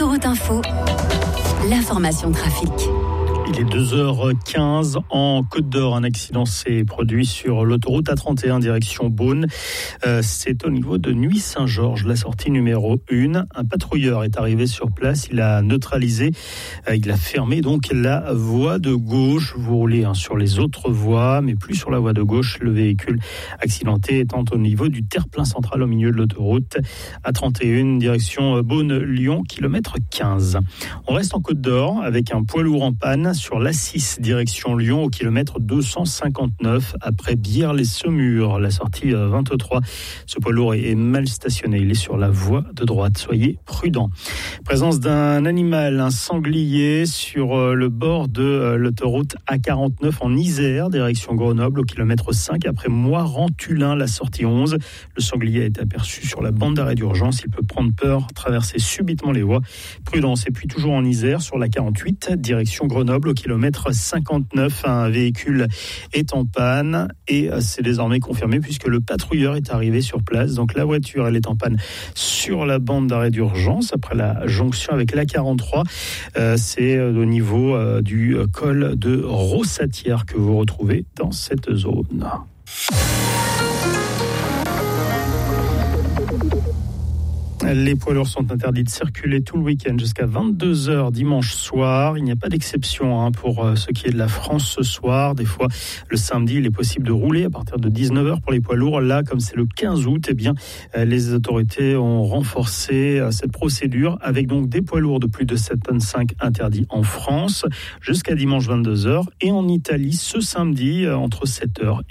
Autoroute Info, l'information trafic. Il est 2h15 en Côte d'Or. Un accident s'est produit sur l'autoroute A31 direction Beaune. C'est au niveau de Nuits-Saint-Georges, la sortie numéro 1. Un patrouilleur est arrivé sur place. Il a neutralisé, il a fermé donc la voie de gauche. Vous roulez sur les autres voies, mais plus sur la voie de gauche. Le véhicule accidenté étant au niveau du terre-plein central au milieu de l'autoroute A31 direction Beaune-Lyon, kilomètre 15. On reste en Côte d'Or avec un poids lourd en panne sur l'A6 direction Lyon au kilomètre 259 après Bière-les-Saumures, la sortie 23. Ce poids lourd est mal stationné, il est sur la voie de droite, soyez prudents. Présence d'un animal, un sanglier sur le bord de l'autoroute A49 en Isère, direction Grenoble au kilomètre 5 après Moirans-Tulin, la sortie 11. Le sanglier est aperçu sur la bande d'arrêt d'urgence, il peut prendre peur, traverser subitement les voies. Prudence. Et puis toujours en Isère sur la 48 direction Grenoble au kilomètre 59, un véhicule est en panne et c'est désormais confirmé puisque le patrouilleur est arrivé sur place. Donc la voiture, elle est en panne sur la bande d'arrêt d'urgence après la jonction avec la 43. C'est au niveau du col de Rossatière que vous retrouvez dans cette zone. Les poids lourds sont interdits de circuler tout le week-end jusqu'à 22h dimanche soir. Il n'y a pas d'exception pour ce qui est de la France ce soir. Des fois, le samedi, il est possible de rouler à partir de 19h pour les poids lourds. Là, comme c'est le 15 août, les autorités ont renforcé cette procédure avec donc des poids lourds de plus de 7,5 tonnes interdits en France jusqu'à dimanche 22h et en Italie ce samedi entre 7h